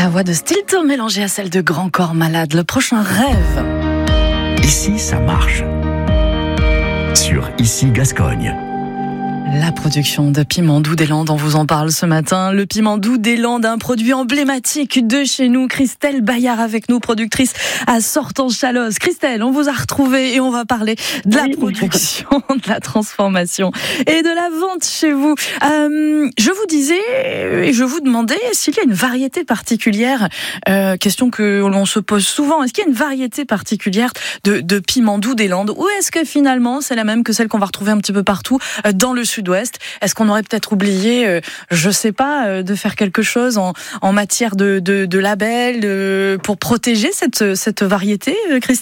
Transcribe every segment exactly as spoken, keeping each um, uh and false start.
La voix de Stilton mélangée à celle de Grand Corps Malade, le prochain rêve. Ici, ça marche. Sur Ici Gascogne. La production de Piment Doux des Landes, on vous en parle ce matin. Le Piment Doux des Landes, un produit emblématique de chez nous. Christelle Bayard avec nous, productrice à Sortange-Chalosse. Christelle, on vous a retrouvé et on va parler de la oui. production, de la transformation et de la vente chez vous. Euh, je vous disais et je vous demandais s'il y a une variété particulière, euh, question que l'on se pose souvent, est-ce qu'il y a une variété particulière de, de Piment Doux des Landes ou est-ce que finalement c'est la même que celle qu'on va retrouver un petit peu partout dans le sud-ouest? Est-ce qu'on aurait peut-être oublié, euh, je sais pas, euh, de faire quelque chose en, en matière de, de, de label euh, pour protéger cette, cette variété, euh, Christelle ?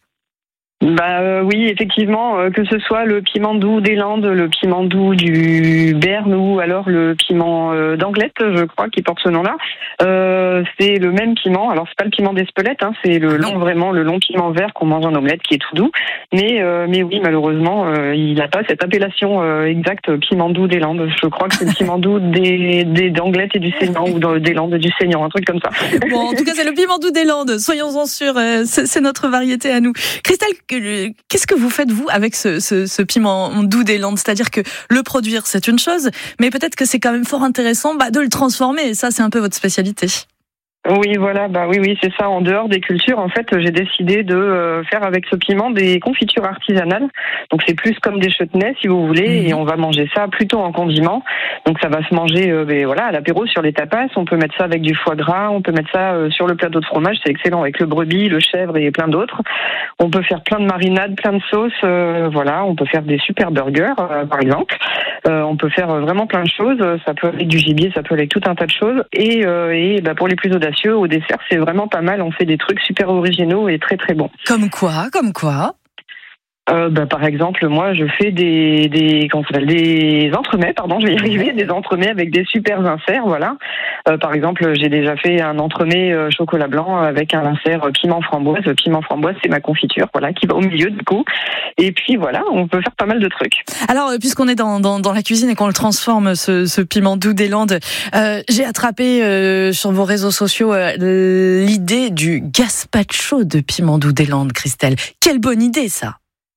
Bah euh, oui, effectivement, euh, que ce soit le piment doux des Landes, le piment doux du Béarn ou alors le piment euh, d'Anglette, je crois, qui porte ce nom-là, euh, c'est le même piment. Alors c'est pas le piment d'Espelette, hein, c'est le long, vraiment le long piment vert qu'on mange en omelette, qui est tout doux. Mais euh, mais oui, malheureusement, euh, il n'a pas cette appellation euh, exacte piment doux des Landes. Je crois que c'est le piment doux des des d'Anglette et du Seignan ou dans, des Landes et du Seignan, un truc comme ça. Bon, en tout cas, c'est le piment doux des Landes. Soyons-en sûrs, euh, c'est, c'est notre variété à nous. Christelle, qu'est-ce que vous faites, vous, avec ce, ce, ce piment doux des Landes ? C'est-à-dire que le produire, c'est une chose, mais peut-être que c'est quand même fort intéressant bah, de le transformer, et ça, c'est un peu votre spécialité. Oui, voilà, bah oui, oui, c'est ça. En dehors des cultures, en fait, j'ai décidé de euh, faire avec ce piment des confitures artisanales. Donc c'est plus comme des chutneys, si vous voulez, mmh. et on va manger ça plutôt en condiment. Donc ça va se manger, euh, ben, voilà, à l'apéro sur les tapas. On peut mettre ça avec du foie gras, on peut mettre ça euh, sur le plateau de fromage. C'est excellent avec le brebis, le chèvre et plein d'autres. On peut faire plein de marinades, plein de sauces. Euh, voilà, on peut faire des super burgers, euh, par exemple. Euh, on peut faire vraiment plein de choses. Ça peut avec du gibier, ça peut avec tout un tas de choses. Et, euh, et bah, pour les plus audacieux, au dessert, c'est vraiment pas mal. On fait des trucs super originaux et très très bons. Comme quoi, comme quoi Euh, bah, par exemple, moi, je fais des, des, comment ça s'appelle, des entremets, pardon, je vais y arriver, des entremets avec des super inserts, voilà. Euh, par exemple, j'ai déjà fait un entremet euh, chocolat blanc avec un insert euh, piment framboise. Le piment framboise, c'est ma confiture, voilà, qui va au milieu, du coup. Et puis, voilà, on peut faire pas mal de trucs. Alors, puisqu'on est dans, dans, dans la cuisine et qu'on le transforme, ce, ce piment doux des Landes, euh, j'ai attrapé euh, sur vos réseaux sociaux euh, l'idée du gazpacho de piment doux des Landes, Christelle. Quelle bonne idée, ça!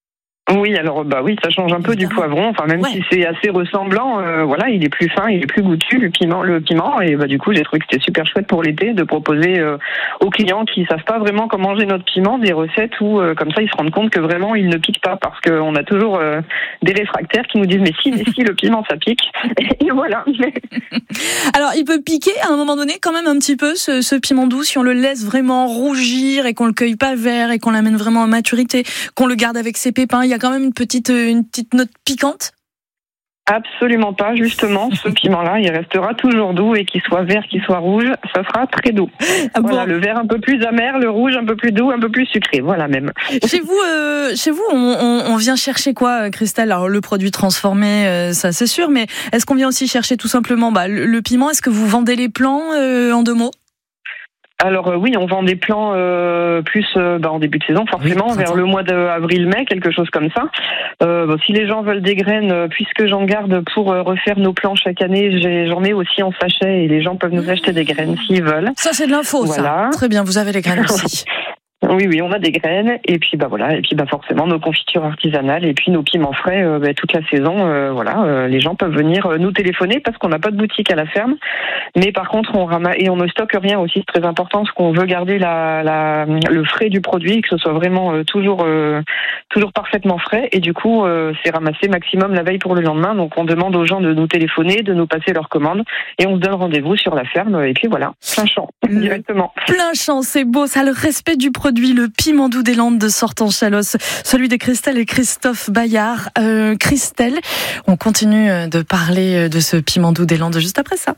Oui, alors bah oui, ça change un peu Évidemment. du poivron. Enfin, même ouais. si c'est assez ressemblant, euh, voilà, il est plus fin, il est plus goûtu le piment, le piment. Et bah du coup, j'ai trouvé que c'était super chouette pour l'été de proposer euh, aux clients qui savent pas vraiment comment manger notre piment des recettes où euh, comme ça ils se rendent compte que vraiment il ne pique pas, parce qu'on a toujours euh, des réfractaires qui nous disent mais si, mais si le piment ça pique. Et voilà. Alors il peut piquer à un moment donné quand même un petit peu ce, ce piment doux si on le laisse vraiment rougir et qu'on le cueille pas vert et qu'on l'amène vraiment à maturité, qu'on le garde avec ses pépins. Il y a quand même une petite, une petite note piquante ? Absolument pas, justement. Ce piment-là, il restera toujours doux, et qu'il soit vert, qu'il soit rouge, ça sera très doux. Ah bon. Voilà, le vert un peu plus amer, le rouge un peu plus doux, un peu plus sucré, voilà même. Chez vous, euh, chez vous, on, on, on vient chercher quoi, Christelle ? Alors le produit transformé, euh, ça c'est sûr, mais est-ce qu'on vient aussi chercher tout simplement bah, le, le piment ? Est-ce que vous vendez les plants euh, en deux mots ? Alors euh, oui, on vend des plants euh, plus euh, bah, en début de saison, forcément, oui, vers le mois d'avril-mai, quelque chose comme ça. Euh, bon, si les gens veulent des graines, euh, puisque j'en garde pour euh, refaire nos plants chaque année, j'ai, j'en mets aussi en sachet et les gens peuvent nous acheter des graines s'ils veulent. Ça c'est de l'info, voilà. Ça. Très bien, vous avez les graines aussi. Oui, oui, on a des graines, et puis bah voilà, et puis bah forcément nos confitures artisanales, et puis nos piments frais euh, bah, toute la saison. Euh, voilà, euh, les gens peuvent venir euh, nous téléphoner parce qu'on n'a pas de boutique à la ferme, mais par contre on ramasse et on ne stocke rien aussi, c'est très important parce qu'on veut garder la, la le frais du produit, que ce soit vraiment euh, toujours euh, toujours parfaitement frais, et du coup euh, c'est ramassé maximum la veille pour le lendemain. Donc on demande aux gens de nous téléphoner, de nous passer leurs commandes, et on se donne rendez-vous sur la ferme, et puis voilà, plein champ le directement. Plein champ, c'est beau, ça, le respect du produit. Le piment doux des Landes de Sortange-Chalosse, celui de Christelle et Christophe Bayard. Euh, Christelle, on continue de parler de ce piment doux des Landes juste après ça.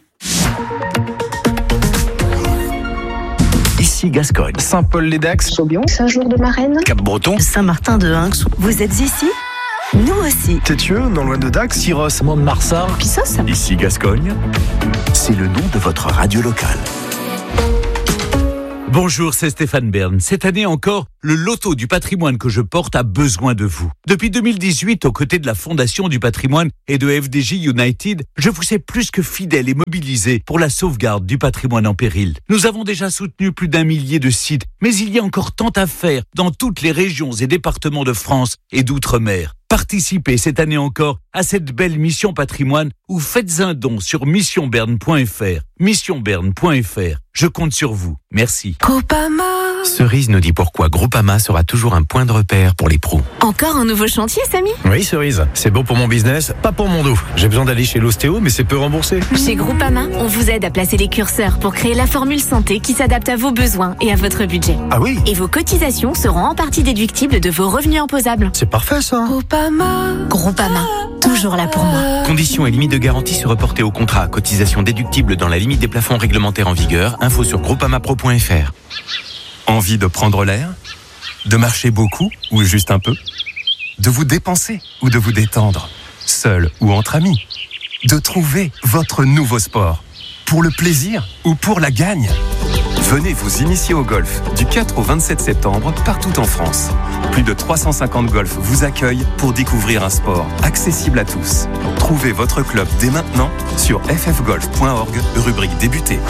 Ici Gascogne. Saint-Paul-les-Dax, Saubion, Saint-Jour-de-Marennes, Cap-Breton, Saint-Martin-de-Hinx. Vous êtes ici ? Nous aussi. Tétieux, non loin de Dax, Syros, Mont-de-Marsan, Pissos. Ici Gascogne, c'est le nom de votre radio locale. Bonjour, c'est Stéphane Bern. Cette année encore, le loto du patrimoine que je porte a besoin de vous. Depuis deux mille dix-huit, aux côtés de la Fondation du patrimoine et de F D J United, je vous sais plus que fidèle et mobilisé pour la sauvegarde du patrimoine en péril. Nous avons déjà soutenu plus d'un millier de sites, mais il y a encore tant à faire dans toutes les régions et départements de France et d'outre-mer. Participez cette année encore à cette belle mission patrimoine ou faites un don sur mission berne point f r. mission berne point f r. Je compte sur vous. Merci. Groupama. Cerise nous dit pourquoi Groupama sera toujours un point de repère pour les pros. Encore un nouveau chantier, Samy? Oui, Cerise, c'est bon pour mon business, pas pour mon dos. J'ai besoin d'aller chez l'ostéo, mais c'est peu remboursé. Chez Groupama, on vous aide à placer les curseurs pour créer la formule santé qui s'adapte à vos besoins et à votre budget. Ah oui? Et vos cotisations seront en partie déductibles de vos revenus imposables. C'est parfait ça. Groupama. Groupama, toujours là pour moi. Conditions et limites de garantie se reporter au contrat. Cotisation déductible dans la limite des plafonds réglementaires en vigueur. Info sur groupama pro point f r. Envie de prendre l'air? De marcher beaucoup ou juste un peu? De vous dépenser ou de vous détendre? Seul ou entre amis? De trouver votre nouveau sport? Pour le plaisir ou pour la gagne? Venez vous initier au golf du quatre au vingt-sept septembre partout en France. Plus de trois cent cinquante golfs vous accueillent pour découvrir un sport accessible à tous. Trouvez votre club dès maintenant sur f f golf point org, rubrique débuter.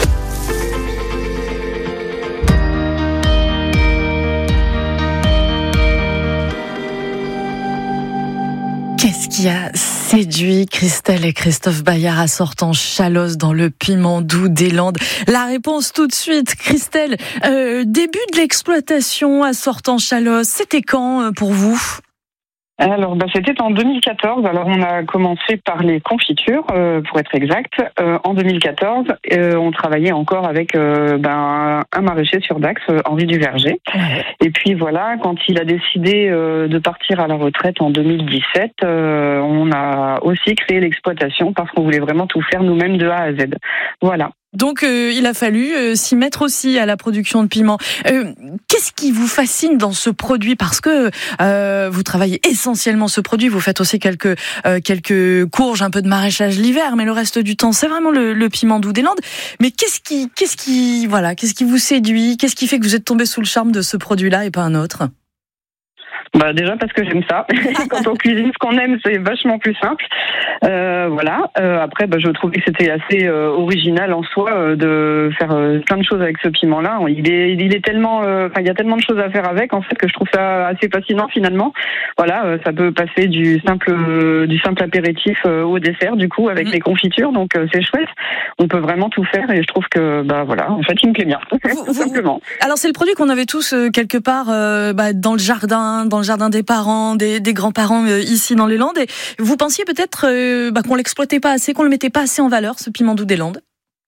Qu'est-ce qui a séduit Christelle et Christophe Bayard à Sortan-Chalosse dans le piment doux des Landes? La réponse tout de suite. Christelle, euh, début de l'exploitation à Sortan-Chalosse, c'était quand pour vous? Alors, bah, c'était en deux mille quatorze. Alors, on a commencé par les confitures, euh, pour être exact. Euh, en deux mille quatorze, euh, on travaillait encore avec euh, ben, un maraîcher sur Dax, euh, Henri Duverger. Ouais. Et puis voilà, quand il a décidé euh, de partir à la retraite en deux mille dix-sept, euh, on a aussi créé l'exploitation parce qu'on voulait vraiment tout faire nous-mêmes de A à Z. Voilà. Donc euh, il a fallu euh, s'y mettre aussi à la production de piment. Euh, qu'est-ce qui vous fascine dans ce produit? Parce que euh, vous travaillez essentiellement ce produit, vous faites aussi quelques euh, quelques courges, un peu de maraîchage l'hiver, mais le reste du temps c'est vraiment le, le piment doux des Landes. Mais qu'est-ce qui qu'est-ce qui voilà, qu'est-ce qui vous séduit? Qu'est-ce qui fait que vous êtes tombé sous le charme de ce produit-là et pas un autre? Bah déjà parce que j'aime ça. Quand on cuisine ce qu'on aime, c'est vachement plus simple. Euh, voilà. Euh, après, bah, je trouvais que c'était assez euh, original en soi euh, de faire euh, plein de choses avec ce piment-là. Il est, il est tellement, enfin, euh, il y a tellement de choses à faire avec en fait que je trouve ça assez fascinant finalement. Voilà, euh, ça peut passer du simple, euh, du simple apéritif euh, au dessert du coup avec mmh. les confitures. Donc euh, c'est chouette. On peut vraiment tout faire et je trouve que bah voilà, en fait, il me plaît bien, vous, tout simplement. Vous, alors c'est le produit qu'on avait tous euh, quelque part euh, bah, dans le jardin, dans le jardin des parents, des, des grands-parents euh, ici dans les Landes. Et vous pensiez peut-être euh, bah, qu'on l'exploitait pas assez, qu'on le mettait pas assez en valeur, ce piment doux des Landes?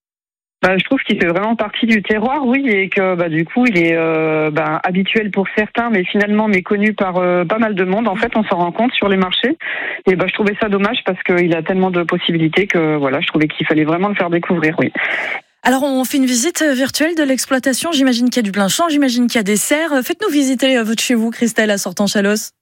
Bah, je trouve qu'il fait vraiment partie du terroir, oui, et que bah du coup il est euh, bah, habituel pour certains, mais finalement méconnu par euh, pas mal de monde. En fait, on s'en rend compte sur les marchés. Et bah je trouvais ça dommage parce qu'il a tellement de possibilités que voilà, je trouvais qu'il fallait vraiment le faire découvrir, oui. Alors, on fait une visite virtuelle de l'exploitation. J'imagine qu'il y a du plein champ, j'imagine qu'il y a des serres. Faites-nous visiter votre chez vous, Christelle, à Sortan-Chalosse.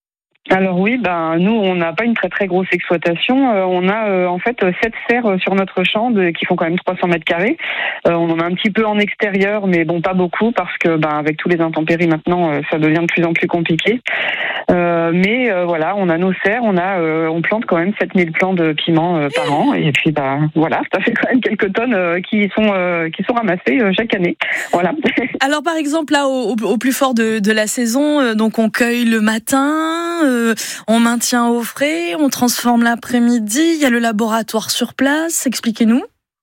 Alors oui, ben nous on n'a pas une très très grosse exploitation. Euh, on a euh, en fait sept serres sur notre champ de, qui font quand même trois cents mètres carrés. Euh, on en a un petit peu en extérieur, mais bon pas beaucoup parce que ben avec tous les intempéries maintenant, euh, ça devient de plus en plus compliqué. Euh, mais euh, voilà, on a nos serres, on a, euh, on plante quand même sept mille plants de piment euh, par an, et puis bah voilà, ça fait quand même quelques tonnes euh, qui sont euh, qui sont ramassées euh, chaque année. Voilà. Alors par exemple là, au, au plus fort de, de la saison, euh, donc on cueille le matin, euh, on maintient au frais, on transforme l'après-midi. Il y a le laboratoire sur place. Expliquez-nous.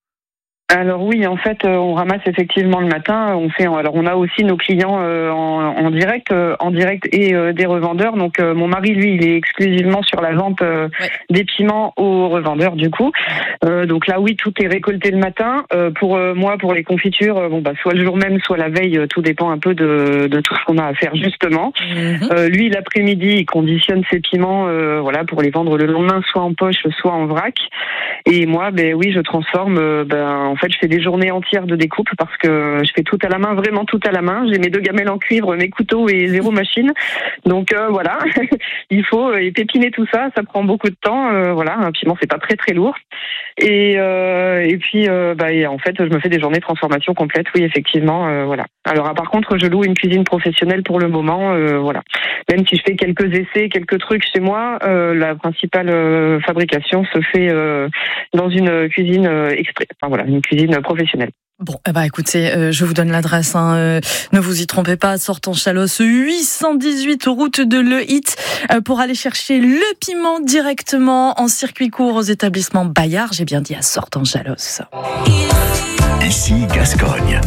Alors oui, en fait, euh, on ramasse effectivement le matin. On fait, alors on a aussi nos clients euh, en, en direct, euh, en direct et euh, des revendeurs. Donc euh, mon mari, lui, il est exclusivement sur la vente euh, ouais. des piments aux revendeurs du coup. Euh, donc là, oui, tout est récolté le matin. Euh, pour euh, moi, pour les confitures, euh, bon bah soit le jour même, soit la veille. Euh, tout dépend un peu de, de tout ce qu'on a à faire justement. Mm-hmm. Euh, lui, l'après-midi, il conditionne ses piments, euh, voilà, pour les vendre le lendemain, soit en poche, soit en vrac. Et moi, ben oui, je transforme, euh, ben en fait, je fais des journées entières de découpe parce que je fais tout à la main, vraiment tout à la main. J'ai mes deux gamelles en cuivre, mes couteaux et zéro machine. Donc euh, voilà, il faut euh, pépiner tout ça. Ça prend beaucoup de temps. Euh, voilà, un piment, c'est pas très très lourd. Et euh, et puis euh, bah et en fait, je me fais des journées de transformation complète. Oui, effectivement, euh, voilà. Alors par contre, je loue une cuisine professionnelle pour le moment. Euh, voilà. Même si je fais quelques essais, quelques trucs chez moi, euh, la principale euh, fabrication se fait euh, dans une cuisine euh, exprès. Enfin voilà, une cuisine professionnelle. Bon, eh ben, écoutez, euh, je vous donne l'adresse, hein, euh, ne vous y trompez pas, Sortange-Chalosse, huit cent dix-huit route de Le Hit, euh, pour aller chercher le piment directement en circuit court aux établissements Bayard, j'ai bien dit à Sortange-Chalosse. Ici Gascogne.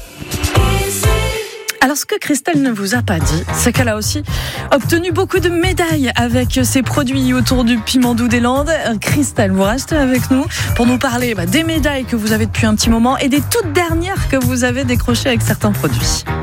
Alors, ce que Christelle ne vous a pas dit, c'est qu'elle a aussi obtenu beaucoup de médailles avec ses produits autour du piment doux des Landes. Christelle, vous restez avec nous pour nous parler bah, des médailles que vous avez depuis un petit moment et des toutes dernières que vous avez décrochées avec certains produits.